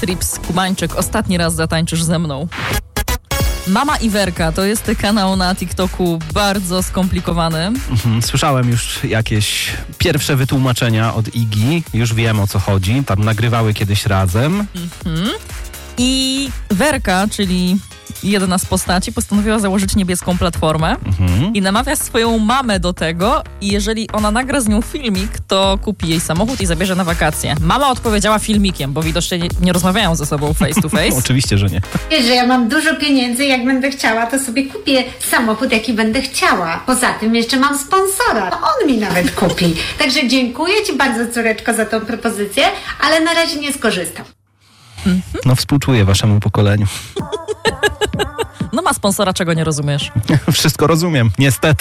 Trips Kubańczyk, ostatni raz zatańczysz ze mną. Mama Iwerka to jest kanał na TikToku bardzo skomplikowany. Słyszałem już jakieś pierwsze wytłumaczenia od Igi. Już wiem, o co chodzi. Tam nagrywały kiedyś razem. I Werka, czyli jedna z postaci, postanowiła założyć niebieską platformę i namawia swoją mamę do tego i jeżeli ona nagra z nią filmik, to kupi jej samochód i zabierze na wakacje. Mama odpowiedziała filmikiem, bo widocznie nie rozmawiają ze sobą face to face. Oczywiście, że nie. Wiesz, że ja mam dużo pieniędzy, jak będę chciała, to sobie kupię samochód, jaki będę chciała. Poza tym jeszcze mam sponsora. On mi nawet kupi. Także dziękuję Ci bardzo, córeczko, za tą propozycję, ale na razie nie skorzystam. No współczuję waszemu pokoleniu. No ma sponsora, czego nie rozumiesz. Wszystko rozumiem, niestety.